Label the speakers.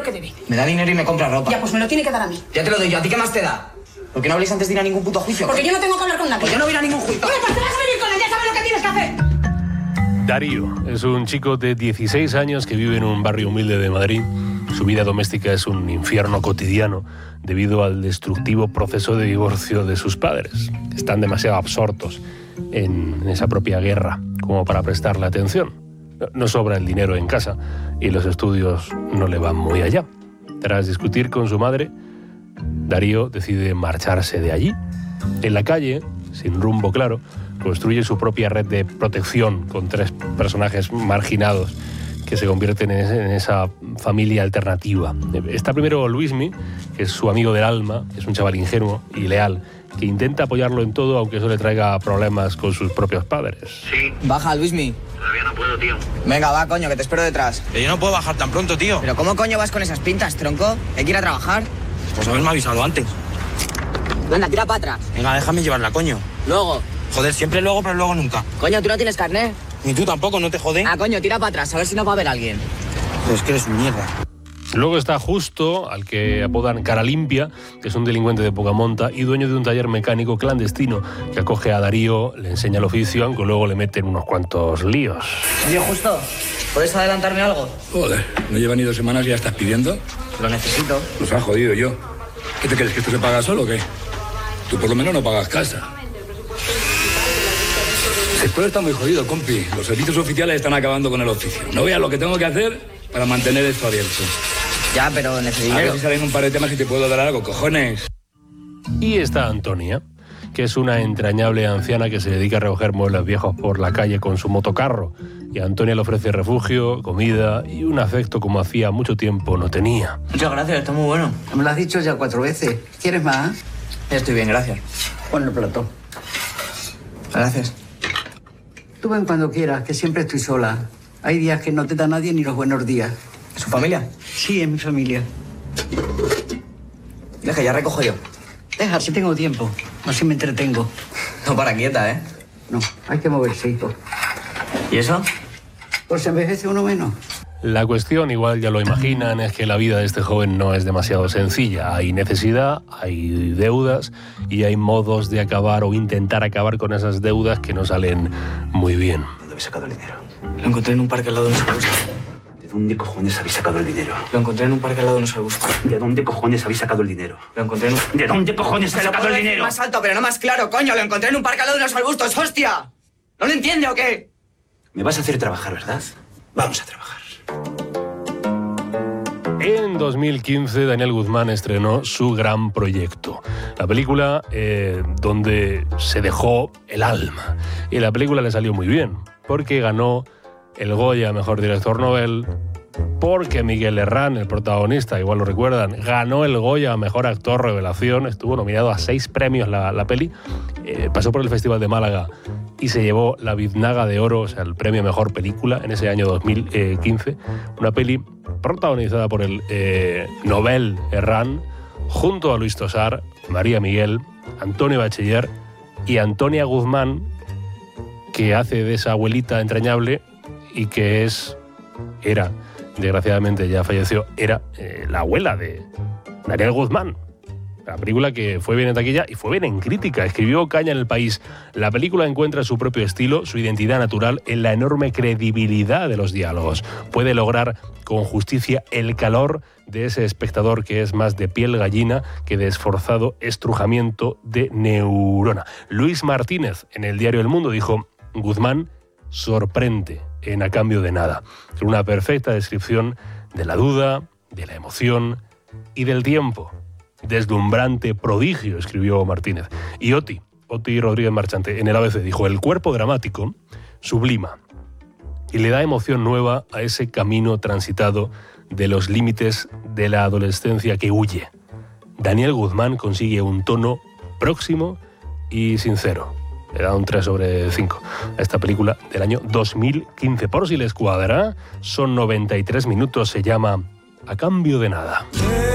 Speaker 1: que debe.
Speaker 2: Me da dinero y me compra ropa.
Speaker 1: Ya, pues me lo tiene que dar a mí.
Speaker 2: Ya te lo doy yo. ¿A ti qué más te da? ¿Por qué no habléis antes de ir a ningún puto juicio?
Speaker 1: Porque yo no tengo que hablar con nadie.
Speaker 2: Pues yo no voy a ir a ningún juicio.
Speaker 1: Pues te vas a venir con él, ya sabes lo que tienes que hacer.
Speaker 3: Darío es un chico de 16 años que vive en un barrio humilde de Madrid. Su vida doméstica es un infierno cotidiano debido al destructivo proceso de divorcio de sus padres. Están demasiado absortos en esa propia guerra como para prestarle atención. No sobra el dinero en casa y los estudios no le van muy allá. Tras discutir con su madre, Darío decide marcharse de allí. En la calle, sin rumbo claro, construye su propia red de protección con 3 personajes marginados que se convierten en esa familia alternativa. Está primero Luismi, que es su amigo del alma, es un chaval ingenuo y leal, que intenta apoyarlo en todo, aunque eso le traiga problemas con sus propios padres.
Speaker 4: Sí.
Speaker 2: Baja, Luismi.
Speaker 4: Todavía no puedo, tío.
Speaker 2: Venga, va, coño, que te espero detrás.
Speaker 5: Yo no puedo bajar tan pronto, tío.
Speaker 2: ¿Pero cómo coño vas con esas pintas, tronco? ¿Hay que ir a trabajar?
Speaker 5: Pues haberme avisado antes.
Speaker 2: Anda, tira para atrás.
Speaker 5: Venga, déjame llevarla, coño.
Speaker 2: Luego.
Speaker 5: Joder, siempre luego, pero luego nunca.
Speaker 2: Coño, ¿tú no tienes carnet?
Speaker 5: Ni tú tampoco, ¿no te jode?
Speaker 2: Ah, coño, tira para atrás, a ver si nos va a ver alguien.
Speaker 5: Pero es que eres un mierda.
Speaker 3: Luego está Justo, al que apodan Cara Limpia, que es un delincuente de poca monta y dueño de un taller mecánico clandestino que acoge a Darío, le enseña el oficio, aunque luego le meten unos cuantos líos.
Speaker 2: Oye, Justo, ¿puedes adelantarme algo?
Speaker 6: Joder, no lleva ni 2 semanas y ya estás pidiendo.
Speaker 2: Lo necesito.
Speaker 6: Nos ha jodido yo. ¿Qué te crees, que esto se paga solo o qué? Tú por lo menos no pagas casa. El sector está muy jodido, compi. Los servicios oficiales están acabando con el oficio. No veas lo que tengo que hacer para mantener esto abierto.
Speaker 2: Ya, pero necesito...
Speaker 6: A ver si salen un par de temas y te puedo dar algo, cojones.
Speaker 3: Y está Antonia, que es una entrañable anciana que se dedica a recoger muebles viejos por la calle con su motocarro. Y a Antonia le ofrece refugio, comida y un afecto como hacía mucho tiempo no tenía.
Speaker 2: Muchas gracias, está muy bueno.
Speaker 7: Me lo has dicho ya 4 veces. ¿Quieres más?
Speaker 2: Ya estoy bien, gracias.
Speaker 7: Pon el plato.
Speaker 2: Gracias.
Speaker 7: Tú ven cuando quieras, que siempre estoy sola. Hay días que no te da nadie ni los buenos días.
Speaker 2: ¿Es su familia?
Speaker 7: Sí, es mi familia.
Speaker 2: Deja, ya recojo yo.
Speaker 7: Deja, si tengo tiempo. Así me entretengo.
Speaker 2: No para quieta, ¿eh?
Speaker 7: No, hay que moverse, hijo.
Speaker 2: ¿Y eso?
Speaker 7: Pues se envejece uno menos.
Speaker 3: La cuestión, igual ya lo imaginan, es que la vida de este joven no es demasiado sencilla. Hay necesidad, hay deudas y hay modos de acabar o intentar acabar con esas deudas que no salen muy bien.
Speaker 4: ¿Dónde habéis sacado el dinero?
Speaker 2: Lo encontré en un parque al lado de un salbusto.
Speaker 4: ¿De dónde cojones habéis sacado el dinero?
Speaker 2: Lo encontré en un parque al lado de un salbusto.
Speaker 4: ¿De dónde cojones habéis sacado el dinero?
Speaker 2: Lo encontré en un...
Speaker 4: ¿De dónde cojones habéis sacado el dinero?
Speaker 2: Más alto, pero no más claro, coño. Lo encontré en un parque al lado de unos arbustos, hostia. ¿No lo entiende o qué?
Speaker 4: Me vas a hacer trabajar, ¿verdad? Vamos a trabajar.
Speaker 3: En 2015, Daniel Guzmán estrenó su gran proyecto, la película donde se dejó el alma. Y la película le salió muy bien, porque ganó el Goya a Mejor Director Novel, porque Miguel Herrán, el protagonista, igual lo recuerdan, ganó el Goya a Mejor Actor Revelación, estuvo nominado a 6 premios la peli, pasó por el Festival de Málaga y se llevó la Biznaga de Oro, o sea, el premio a Mejor Película en ese año 2015, una peli protagonizada por el Nobel Herrán, junto a Luis Tosar, María Miguel, Antonio Bachiller y Antonia Guzmán, que hace de esa abuelita entrañable y que era, desgraciadamente ya falleció, era la abuela de Daniel Guzmán. La película que fue bien en taquilla y fue bien en crítica. Escribió Caña en El País. La película encuentra su propio estilo, su identidad natural en la enorme credibilidad de los diálogos. Puede lograr con justicia el calor de ese espectador que es más de piel gallina que de esforzado estrujamiento de neurona. Luis Martínez, en el diario El Mundo, dijo: Guzmán sorprende en A cambio de nada. Una perfecta descripción de la duda, de la emoción y del tiempo. Deslumbrante prodigio, escribió Martínez. Y Oti Rodríguez Marchante, en el ABC, dijo: el cuerpo dramático sublima y le da emoción nueva a ese camino transitado de los límites de la adolescencia que huye. Daniel Guzmán consigue un tono próximo y sincero. Le da un 3/5 a esta película del año 2015. Por si les cuadra, son 93 minutos, se llama A cambio de nada.